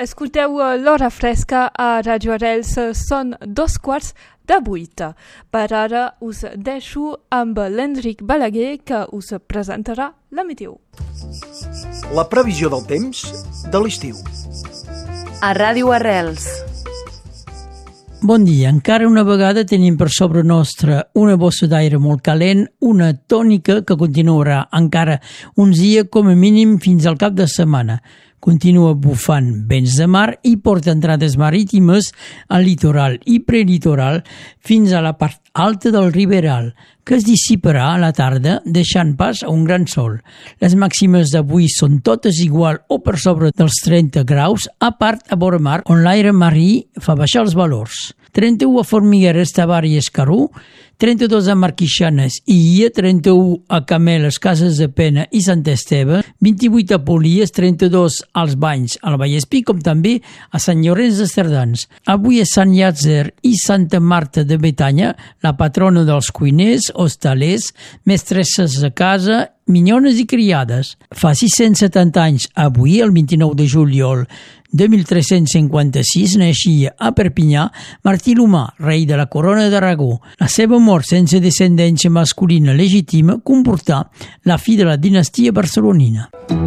Escolteu l'Hora Fresca a Radio Arrels, són 7:15. Per ara us deixo amb l'Enric Balaguer, que us presentarà la meteo. La previsió del temps de l'estiu. A Ràdio Arrels. Bon dia. Encara una vegada tenim per sobre nostra una bossa d'aire molt calent, una tònica que continuarà encara uns dies com a mínim fins al cap de setmana. Continua bufant vents de mar i porta entrades marítimes al litoral i prelitoral fins a la part alta del Riberal, que es dissiparà a la tarda deixant pas a un gran sol. Les màximes d'avui són totes igual o per sobre dels 30 graus, a part a vora mar, on l'aire marí fa baixar els valors. 31 a Formigueres, Tavar i Escarú, 32 a Marquixanes i Ia, 31 a Cameles, Cases de Pena i Sant Esteve, 28 a Polies, 32 als Banys, al Vallespí, com també a Sant Llorenç de Cerdans. Avui a Sant Llàtzer i Santa Marta de Betanya, la patrona dels cuiners, hostalers, mestresses de casa, minyones i criades. Fa 670 anys, avui, el 29 de juliol de 1356, naixia a Perpinyà Martí l'Humà, rei de la corona d'Aragó. La seva mort sense descendència masculina legítima comportà la fi de la dinastia barcelonina.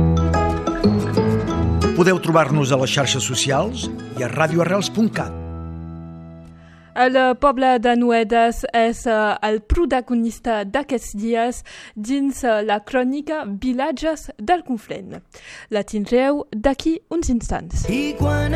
Podeu trobar-nos a les xarxes socials i a radioarrels.cat. El poble de Noedes és el protagonista d'aquests dies dins la crònica Vilatges del Conflent. La tindreu d'aquí uns instants.